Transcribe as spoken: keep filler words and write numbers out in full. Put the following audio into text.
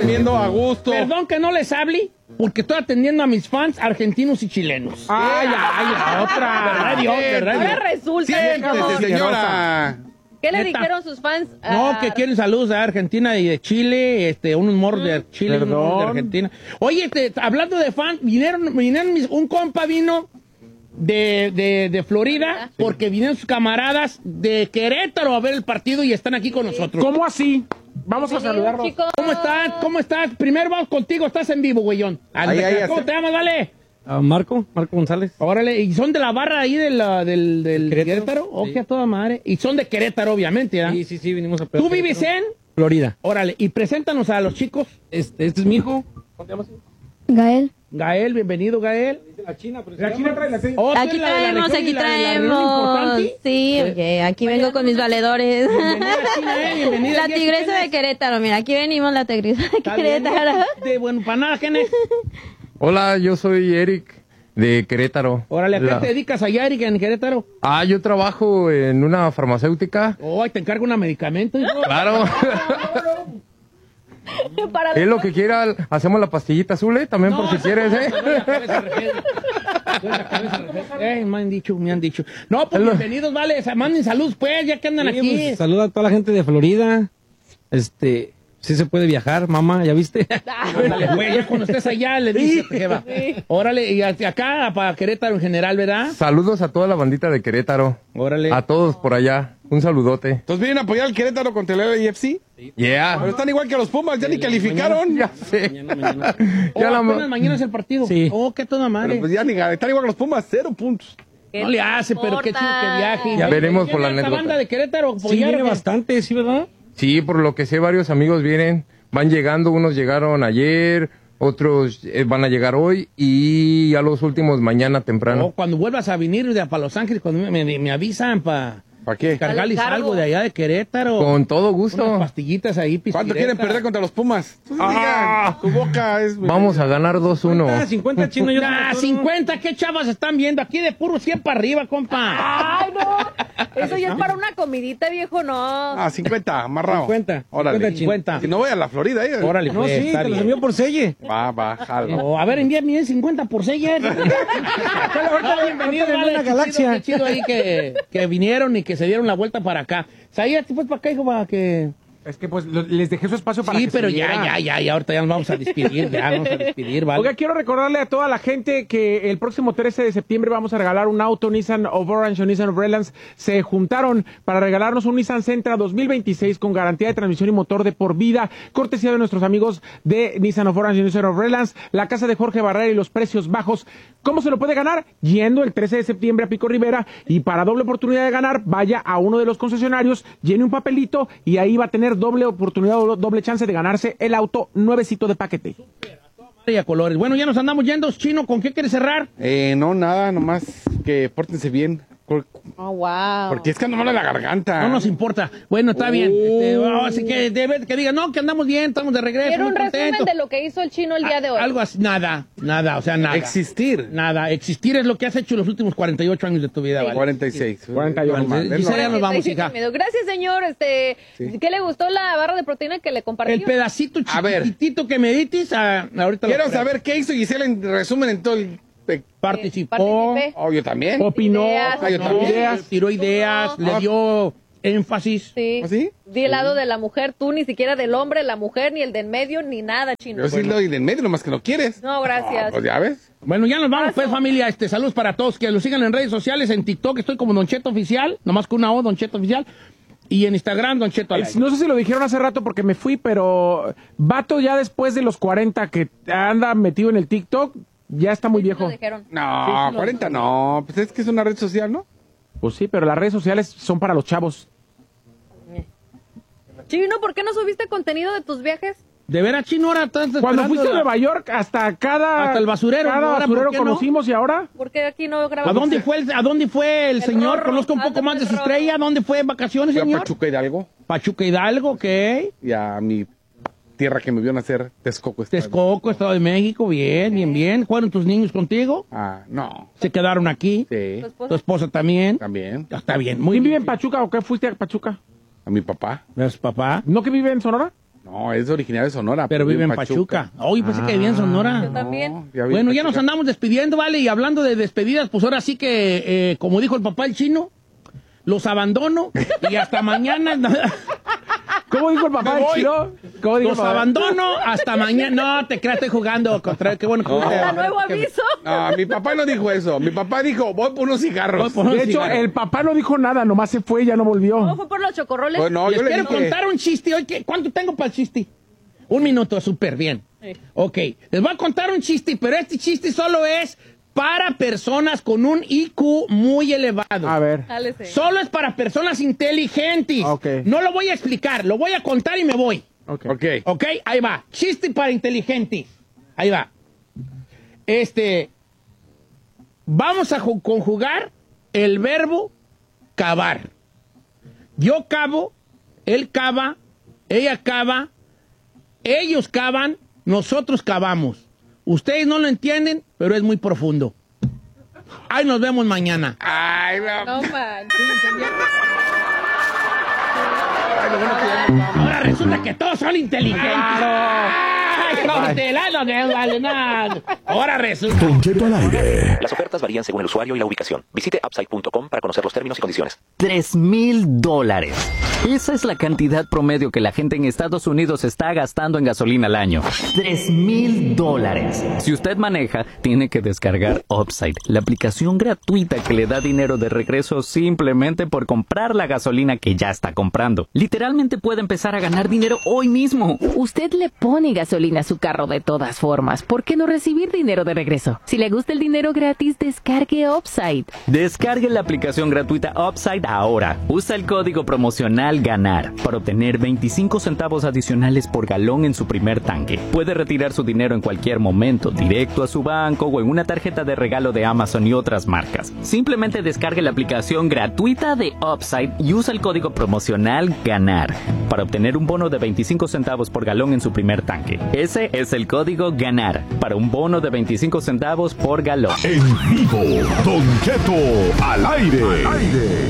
comiendo a gusto. Perdón que no les hable, porque estoy atendiendo a mis fans argentinos y chilenos. ¡Ay, ay, la otra! ¿Verdad, Dios? ¿Verdad, Ahora Dios? resulta. Siéntese, señora. ¿Qué le Neta. dijeron sus fans? No, Ah, que quieren saludos de Argentina y de Chile, este, unos morros de Chile, unos morros de Perdón. Argentina. Oye, te- hablando de fans, vinieron, vinieron mis- un compa vino de, de, de Florida, porque vinieron sus camaradas de Querétaro a ver el partido y están aquí con nosotros. ¿Cómo así? Vamos a bienvenidos, saludarlos. chicos. ¿Cómo estás? ¿Cómo estás? Primero vamos contigo, estás en vivo, güeyón. Ahí, ahí, ¿Cómo así. te llamas, vale? Uh, Marco, Marco González. Órale, ¿y son de la barra ahí de la, del, del Querétaro? Querétaro, Oh, sí. que a toda madre. Y son de Querétaro, obviamente, ¿verdad? Sí, sí, sí, vinimos a ¿Tú vives en? Florida. Órale, y preséntanos a los chicos. Este, este es mi hijo. Gael. Gael, bienvenido, Gael. La China, pero La China trae la seña. Oh, tú Aquí eres la de la traemos, región y aquí la de la reunión traemos. importante. Sí, oye, aquí vengo con mis valedores. Bienvenida, China, eh, bienvenida. La ¿Aquí tigresa tienes? de Querétaro, mira, aquí venimos la tigresa de Está bien, Querétaro. De bueno, para nada, ¿quién es? Hola, yo soy Eric de Querétaro. Órale, ¿a qué La- te dedicas allá, Erika, en Querétaro? Ah, yo trabajo en una farmacéutica. Oh, te encargo una medicamento, hijo. Claro. Para Es lo que quiera, hacemos la pastillita azul, ¿eh? También por si quieres, ¿eh? Eh, me han dicho, me han dicho. No, pues bienvenidos, vale, manden saludos, pues, ya que andan Sí, aquí. pues, saluda a toda la gente de Florida. Este, sí se puede viajar, mamá, ¿ya viste? Órale, güey, ya cuando estés allá le dices, jeva. Órale, y hacia acá, para Querétaro en general, ¿verdad? Saludos a toda la bandita de Querétaro. Órale. A todos por allá. Un saludote. Entonces vienen a apoyar al Querétaro contra el I F C. Pero Yeah. están igual que los Pumas, ya ni calificaron. Ya sé. Mañana, mañana. Oh, Ya la- apenas mañana es el partido. Sí. Oh, qué toda madre. Pero pues ya ni ganan. Están igual que los Pumas, cero puntos. ¿qué No le te hace, pero qué chido que importa? viaje. Ya veremos por la ¿Viene esta anécdota. banda de Querétaro? Sí, apoyar, viene o qué? bastante, ¿sí, verdad? Sí, por lo que sé, varios amigos vienen. Van llegando, unos llegaron ayer, otros eh, van a llegar hoy y ya los últimos mañana Oh, temprano. cuando vuelvas a venir de para Los Ángeles, cuando me, me- me avisan para ¿Para qué? cargarles Al cargo. algo de allá de Querétaro. Con todo Unas gusto. pastillitas ahí, ¿Cuánto pispiretas. quieren perder contra los Pumas? Entonces, digan, tu boca es... Vamos a ganar dos uno. Ah, cincuenta chino, yo Nah, cincuenta, ¿qué chavas están viendo? Aquí de puro cien para arriba, compa. Ay, no. Eso ya es para una comidita, viejo, no. Ah, cincuenta, amarrado. cincuenta. Órale. cincuenta, cincuenta. Si no voy a la Florida, eh. Órale, No, pues, sí, está te los bien. envío por selle. Va, va, jalo. Oh, a ver, envíame cincuenta por seis. Bienvenido, ahorita en vale, una qué galaxia. chido, qué chido ahí que, que vinieron y que se dieron la vuelta para acá. Salía después para acá, hijo, para que... Es que pues lo- les dejé su espacio para Sí, que pero se ya, viera. ya, ya, ya, ahorita ya nos vamos a despedir, ya vamos a despedir, ¿vale? Oiga, quiero recordarle a toda la gente que el próximo trece de septiembre vamos a regalar un auto Nissan of Orange o Nissan of Redlands. Se juntaron para regalarnos un Nissan Sentra dos mil veintiséis con garantía de transmisión y motor de por vida, cortesía de nuestros amigos de Nissan of Orange y Nissan of Redlands, la casa de Jorge Barrera y los precios bajos. ¿Cómo se lo puede ganar? Yendo el trece de septiembre a Pico Rivera, y para doble oportunidad de ganar, vaya a uno de los concesionarios, llene un papelito y ahí va a tener doble oportunidad, doble chance de ganarse el auto nuevecito de paquete. Y a colores. Bueno, ya nos andamos yendo, Chino, ¿con qué quieres cerrar? Eh, no, nada, nomás que pórtense bien. Por- Oh, wow. Porque es que no me la garganta. No nos importa. Bueno, está bien. Este, oh, así que debe, que digan, no, que andamos bien, estamos de regreso. Quiero muy un resumen contentos. de lo que hizo el chino el día de hoy. Algo así, nada, nada, o sea, nada. Existir. Nada, existir es lo que has hecho los últimos cuarenta y ocho años de tu vida, ¿vale? cuarenta y seis. cuarenta y ocho. Vale, Gisela, ya nos vamos, hija. Gracias, señor. Este, ¿qué le gustó la barra de proteína que le compartió? El pedacito A ver. chiquitito que me ditis, ah, ahorita lo Quiero traigo. saber qué hizo Gisela en resumen en todo el... pe- Participó, Participé. Oh, yo también. opinó, Ideas, Ah, yo no, también. ideas, tiró ideas, le dio énfasis. Sí. ¿Ah, sí? Di el lado de la mujer, tú ni siquiera del hombre, la mujer, ni el del medio, ni nada, chino. Yo sí lo doy del medio, nomás que no quieres. No, gracias. Pues ya ves. Bueno, ya nos vamos, pues, familia. Este, saludos para todos. Que lo sigan en redes sociales. En TikTok estoy como Don Cheto Oficial, nomás con una O, Don Cheto Oficial. Y en Instagram, Don Cheto al Eh, aire. No sé si lo dijeron hace rato porque me fui, pero vato ya después de los cuarenta que anda metido en el TikTok, ya está muy Sí, viejo. lo dijeron. No, cuarenta no. Pues es que es una red social, ¿no? Pues sí, pero las redes sociales son para los chavos. Chino, ¿por qué no subiste contenido de tus viajes? De veras, Chino, ahora estás Cuando esperando fuiste a la- Nueva York, hasta cada... Hasta el basurero, Cada ahora, basurero ¿por qué no? conocimos y ahora... ¿Por qué aquí no ¿A grabamos? dónde fue el, a dónde fue el, El señor? Rorro. Conozco un poco Anda más con de el su Rorro. estrella. ¿Dónde fue en vacaciones, Fui a señor? Pachuca Hidalgo Pachuca Hidalgo, ok. y a mi tierra que me vio nacer, Texcoco. Estado. Texcoco, Estado de México, bien, bien, bien. ¿Fueron tus niños contigo? Ah, no. ¿Se quedaron aquí? Sí, ¿Tu esposa? ¿Tu esposa también? también. Está bien, muy ¿Quién vive bien. en Pachuca o qué fuiste a Pachuca? A mi papá. ¿Ves, papá? ¿No que vive en Sonora? No, es originario de Sonora. Pero vive en Pachuca. Hoy pensé que vivía en Sonora. Yo también. No, ya vive Bueno, en ya nos Pachuca. andamos despidiendo, ¿vale? Y hablando de despedidas, pues ahora sí que, eh, como dijo el papá el chino, los abandono y hasta mañana. ¿Cómo dijo el papá Me del voy. chino? ¿Cómo dijo Los el papá? abandono hasta mañana. No, te creas, estoy jugando. Contra, qué bueno que No. usted- Hasta nuevo que- aviso. No, mi papá no dijo eso. Mi papá dijo, voy por unos cigarros. Voy por unos De hecho, cigarros. el papá no dijo nada, nomás se fue y ya no volvió. ¿Cómo fue por los chocorroles? Pues no, Les yo le quiero dije... contar un chiste. Hoy, ¿qué- ¿Cuánto tengo para el chiste? Un minuto, súper bien. Sí. Ok, les voy a contar un chiste, pero este chiste solo es para personas con un I Q muy elevado. A ver. Jálese. Solo es para personas inteligentes. Ok. No lo voy a explicar, lo voy a contar y me voy. Ok. Ok. Ok, ahí va. Chiste para inteligentes. Ahí va. Este. Vamos a ju- conjugar el verbo cavar. Yo cavo, él cava, ella cava, ellos cavan, nosotros cavamos. Ustedes no lo entienden, pero es muy profundo. Ahí nos vemos mañana. Ay, me... No man. Ay, lo bueno que ya nos vamos. Ahora resulta que todos son inteligentes. Ay, no, te la- no te vale nada. Ahora resulta. Don Cheto al aire. Las ofertas varían según el usuario y la ubicación. Visite upside punto com para conocer los términos y condiciones. Tres mil dólares. Esa es la cantidad promedio que la gente en Estados Unidos está gastando en gasolina al año. Tres mil dólares. Si usted maneja, tiene que descargar Upside, la aplicación gratuita que le da dinero de regreso simplemente por comprar la gasolina que ya está comprando. Literalmente puede empezar a ganar dinero hoy mismo. Usted le pone gasolina a su carro de todas formas. ¿Por qué no recibir dinero de regreso? Si le gusta el dinero gratis, descargue Upside. Descargue la aplicación gratuita Upside ahora. Usa el código promocional GANAR para obtener veinticinco centavos adicionales por galón en su primer tanque. Puede retirar su dinero en cualquier momento, directo a su banco o en una tarjeta de regalo de Amazon y otras marcas. Simplemente descargue la aplicación gratuita de Upside y usa el código promocional GANAR para obtener un bono de veinticinco centavos por galón en su primer tanque. Ese es el código GANAR para un bono de veinticinco centavos por galón. En vivo, Don Cheto al aire.